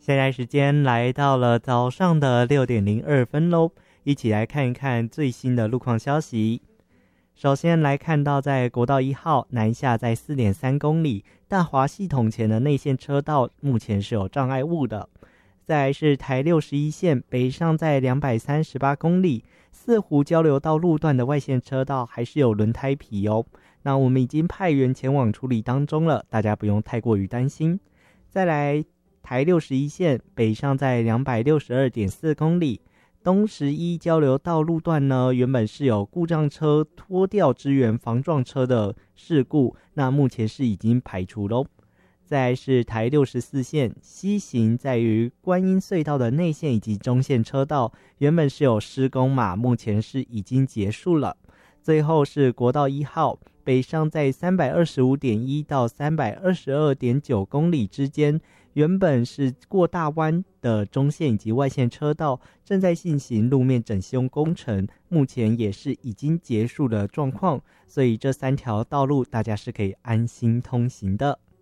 现在时间来到了早上的6:02咯，一起来看一看最新的路况消息。首先来看到在国道1号南下在 4.3 公里，大华系统前的内线车道目前是有障碍物的。再来是台61线北上在238公里，四湖交流道路段的外线车道还是有轮胎皮哦。那我们已经派员前往处理当中了，大家不用太过于担心。再来台61线北上在 262.4 公里，东11交流道路段呢，原本是有故障车拖吊支援防撞车的事故，那目前是已经排除咯。再来是台64线西行在于观音隧道的内线以及中线车道，原本是有施工嘛，目前是已经结束了。最后是国道1号北上在 325.1 到 322.9 公里之间，原本是过大湾的中线以及外线车道正在进行路面整修工程，目前也是已经结束的状况，所以这3条道路大家是可以安心通行的。